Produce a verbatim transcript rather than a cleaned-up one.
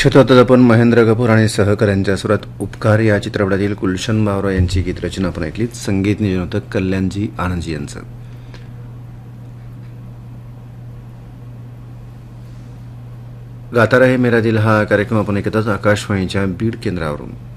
श्रोता आपण महेंद्र कपूर आणि सहकाऱ्यांच्या सुरात उपकार या चित्रपटातील गुलशन बावरा यांची गीतरचना आपण ऐकलीत. संगीत नियोजन होतं कल्याणजी आनंदजी यांचं. गाता रहे मेरा दिल हा कार्यक्रम आपण ऐकतात आकाशवाणीच्या बीड केंद्रावरून.